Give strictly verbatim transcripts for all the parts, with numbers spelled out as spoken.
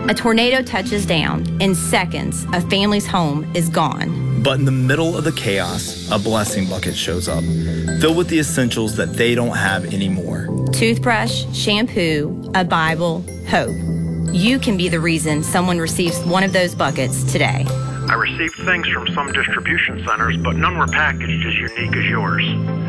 A tornado touches down. In seconds, a family's home is gone. But in the middle of the chaos, a blessing bucket shows up, filled with the essentials that they don't have anymore. Toothbrush, shampoo, a Bible, hope. You can be the reason someone receives one of those buckets today. I received things from some distribution centers, but none were packaged as unique as yours.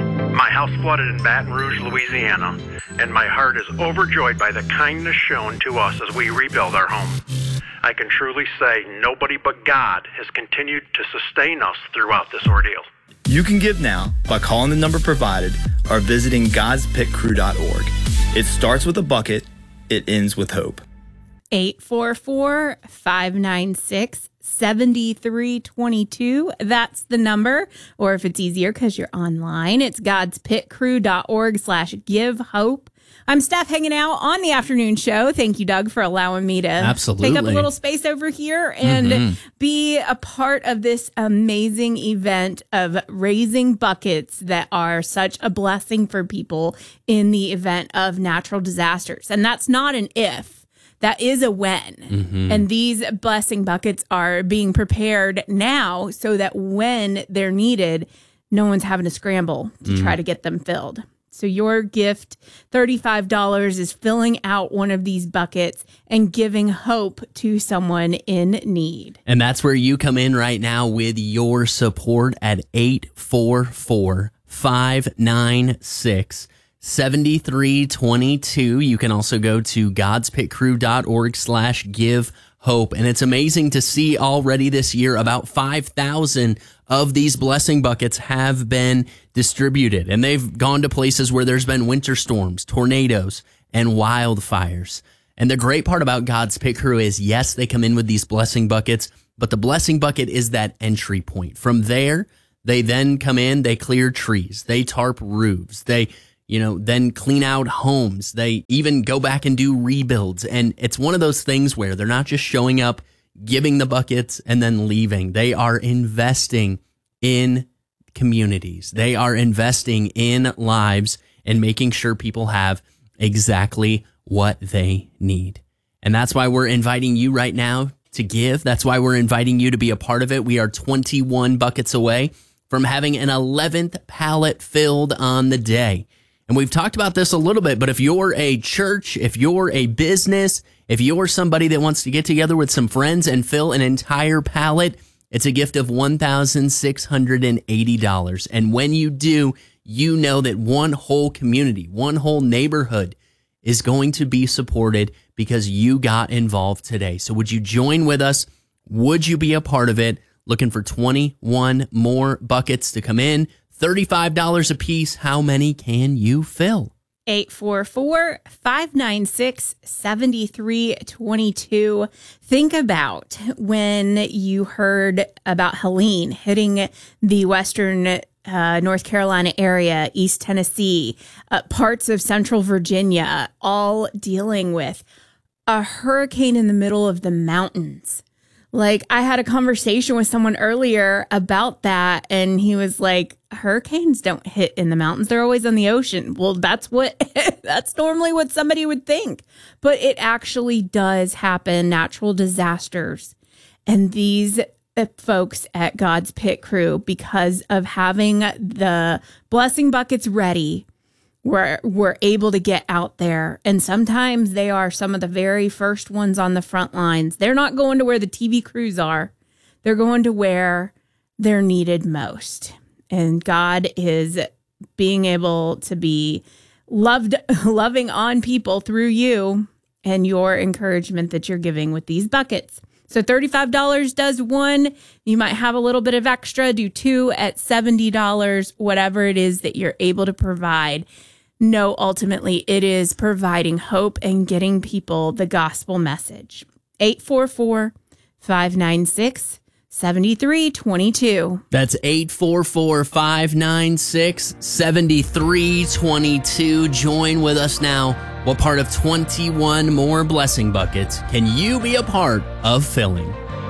My house flooded in Baton Rouge, Louisiana, and my heart is overjoyed by the kindness shown to us as we rebuild our home. I can truly say nobody but God has continued to sustain us throughout this ordeal. You can give now by calling the number provided or visiting gods pit crew dot org. It starts with a bucket, it ends with hope. eight four four, five nine six, seven three two two. That's the number. Or if it's easier because you're online, it's gods pit crew dot org slash give hope. I'm Steph, hanging out on the afternoon show. Thank you, Doug, for allowing me to Absolutely. take up a little space over here and mm-hmm. be a part of this amazing event of raising buckets that are such a blessing for people in the event of natural disasters. And that's not an if. That is a when. Mm-hmm. And these blessing buckets are being prepared now so that when they're needed, no one's having to scramble to mm. try to get them filled. So your gift, thirty-five dollars, is filling out one of these buckets and giving hope to someone in need. And that's where you come in right now with your support at eight four four, five nine six, seven three two two. You can also go to gods pit crew dot org slash give hope. And it's amazing to see already this year about five thousand of these blessing buckets have been distributed. And they've gone to places where there's been winter storms, tornadoes, and wildfires. And the great part about God's Pit Crew is, yes, they come in with these blessing buckets, but the blessing bucket is that entry point. From there, they then come in, they clear trees, they tarp roofs, they you know, then clean out homes. They even go back and do rebuilds. And it's one of those things where they're not just showing up, giving the buckets, and then leaving. They are investing in communities. They are investing in lives and making sure people have exactly what they need. And that's why we're inviting you right now to give. That's why we're inviting you to be a part of it. We are twenty-one buckets away from having an eleventh pallet filled on the day. And we've talked about this a little bit, but if you're a church, if you're a business, if you're somebody that wants to get together with some friends and fill an entire pallet, it's a gift of one thousand six hundred eighty dollars. And when you do, you know that one whole community, one whole neighborhood is going to be supported because you got involved today. So would you join with us? Would you be a part of it? Looking for twenty-one more buckets to come in. thirty-five dollars a piece. How many can you fill? eight four four, five nine six, seven three two two. Think about when you heard about Helene hitting the western uh, North Carolina area, East Tennessee, uh, parts of central Virginia, all dealing with a hurricane in the middle of the mountains. Like, I had a conversation with someone earlier about that, and he was like, hurricanes don't hit in the mountains. They're always on the ocean. Well, that's what, that's normally what somebody would think. But it actually does happen, natural disasters. And these folks at God's Pit Crew, because of having the blessing buckets ready, We're, we're able to get out there. And sometimes they are some of the very first ones on the front lines. They're not going to where the T V crews are. They're going to where they're needed most. And God is being able to be loved, loving on people through you and your encouragement that you're giving with these buckets. So thirty-five dollars does one. You might have a little bit of extra, do two at seventy dollars, whatever it is that you're able to provide. No, ultimately, it is providing hope and getting people the gospel message. eight four four, five nine six, seven three two two. That's eight four four, five nine six, seven three two two. Join with us now. What part of twenty-one more blessing buckets can you be a part of filling?